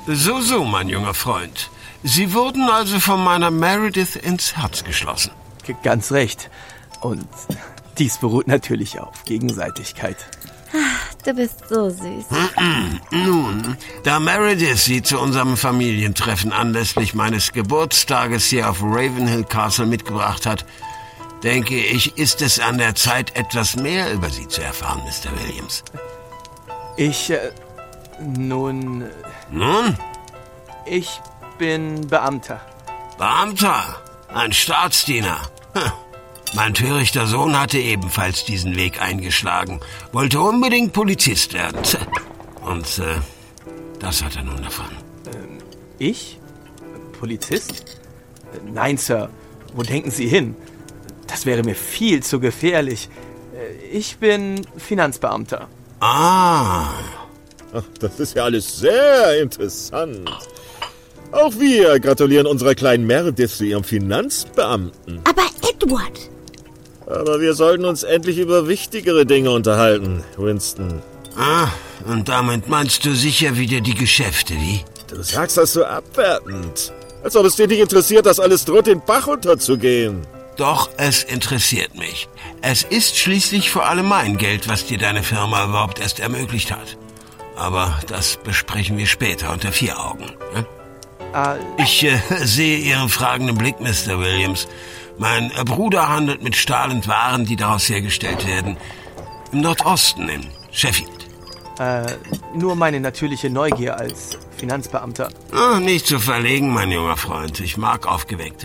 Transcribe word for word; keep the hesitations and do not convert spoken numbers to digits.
So, so, mein junger Freund. Sie wurden also von meiner Meredith ins Herz geschlossen. G- ganz recht. Und dies beruht natürlich auf Gegenseitigkeit. Du bist so süß. Nun, da Meredith Sie zu unserem Familientreffen anlässlich meines Geburtstages hier auf Ravenhill Castle mitgebracht hat, denke ich, ist es an der Zeit, etwas mehr über Sie zu erfahren, Mister Williams. Ich, äh, nun, Nun, ich bin Beamter. Beamter, ein Staatsdiener. Hm. Mein törichter Sohn hatte ebenfalls diesen Weg eingeschlagen, wollte unbedingt Polizist werden. Und äh, das hat er nun davon. Ähm, ich? Polizist? Äh, Nein, Sir. Wo denken Sie hin? Das wäre mir viel zu gefährlich. Äh, Ich bin Finanzbeamter. Ah, Ach, das ist ja alles sehr interessant. Auch wir gratulieren unserer kleinen Meredith zu ihrem Finanzbeamten. Aber Edward, Aber wir sollten uns endlich über wichtigere Dinge unterhalten, Winston. ah, und damit meinst du sicher wieder die Geschäfte, wie? Du sagst das so abwertend. Als ob es dir nicht interessiert, dass alles droht, den Bach runterzugehen. Doch, es interessiert mich. Es ist schließlich vor allem mein Geld, was dir deine Firma überhaupt erst ermöglicht hat. Aber das besprechen wir später unter vier Augen. Ne? Ah, Ich äh, sehe Ihren fragenden Blick, Mister Williams. Mein äh, Bruder handelt mit Stahl und Waren, die daraus hergestellt werden. Im Nordosten, in Sheffield. äh, nur meine natürliche Neugier als Finanzbeamter. Ah, nicht zu verlegen, mein junger Freund. Ich mag aufgeweckte